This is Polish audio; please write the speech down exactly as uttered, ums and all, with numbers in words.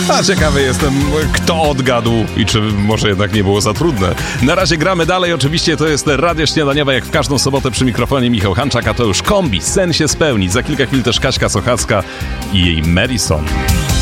A ciekawy jestem, kto odgadł i czy może jednak nie było za trudne. Na razie gramy dalej, oczywiście to jest Radio Śniadaniowe, jak w każdą sobotę przy mikrofonie Michał Hanczak, a to już kombi, sen się spełni. Za kilka chwil też Kaśka Sochacka i jej Madison.